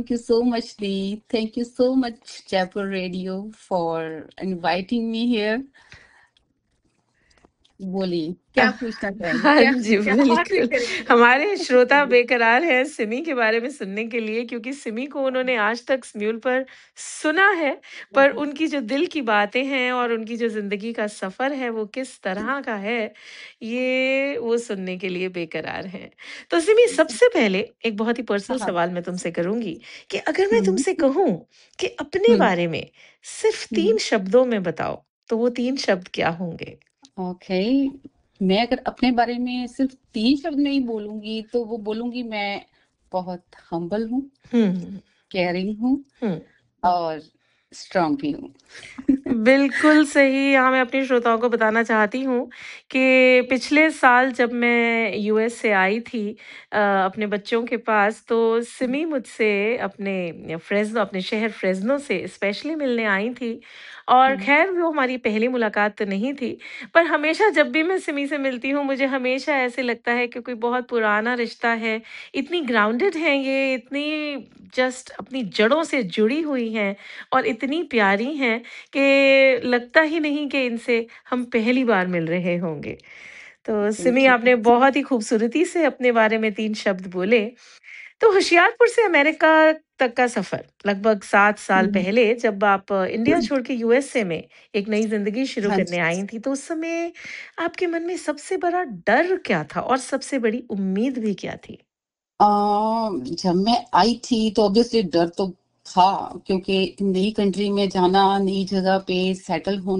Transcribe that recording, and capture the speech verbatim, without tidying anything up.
Thank you so much, Lee. Thank you so much, Jaipur Radio, for inviting me here. बोलिए क्या पूछना चाहेंगे, हाँ क्या जी, क्या बात बिल्कुल। करेंगे? हमारे श्रोता करिए। बेकरार हैं सिमी के बारे में सुनने के लिए, क्योंकि सिमी को उन्होंने आज तक स्म्यूल पर सुना है, पर उनकी जो दिल की बातें हैं और उनकी जो ज़िंदगी का सफ़र है, वो किस तरह का है, ये वो सुनने के लिए बेकरार हैं। तो सिमी, सबसे पहले एक बहुत ही पर्सनल हाँ, सवाल मैं तुमसे करूँगी कि अगर मैं हम्म, तुमसे कहूँ कि अपने हम्म, बारे में सिर्फ़ तीन हम्म, शब्दों में बताओ, तो वो तीन शब्द क्या होंगे? ओके। मैं अगर अपने बारे में सिर्फ तीन शब्द में ही बोलूंगी तो वो बोलूंगी मैं बहुत हम्बल हूँ, हुँ, केयरिंग हूँ हुँ। और स्ट्रांग भी हूँ। बिल्कुल सही। यहाँ मैं अपने श्रोताओं को बताना चाहती हूँ कि पिछले साल जब मैं यूएस से आई थी अ, अपने बच्चों के पास, तो सिमी मुझसे अपने फ्रेज़्नो अपने शहर फ्रेज़्नो से स्पेशली मिलने आई थी। और हम्म, ख़ैर वो हमारी पहली मुलाकात तो नहीं थी, पर हमेशा जब भी मैं सिमी से मिलती हूँ, मुझे हमेशा ऐसे लगता है कि कोई बहुत पुराना रिश्ता है। इतनी ग्राउंडेड हैं ये, इतनी जस्ट अपनी जड़ों से जुड़ी हुई हैं और इतनी प्यारी हैं कि लगता ही नहीं कि इनसे हम पहली बार मिल रहे होंगे। तो सिमी, थैंक यू। आपने बहुत ही खूबसूरती से अपने बारे में तीन शब्द बोले। तो होशियारपुर से अमेरिका तक का सफ़र लगभग सात साल हम्म, पहले, जब आप इंडिया छोड़ के यूएसए में एक नई ज़िंदगी शुरू हाँ करने जी। आई थी, तो उस समय आपके मन में सबसे बड़ा डर क्या था और सबसे बड़ी उम्मीद भी क्या थी? अ, जब मैं आई थी तो ऑब्वियसली डर तो था, क्योंकि नई कंट्री में जाना, नई जगह पे सेटल होना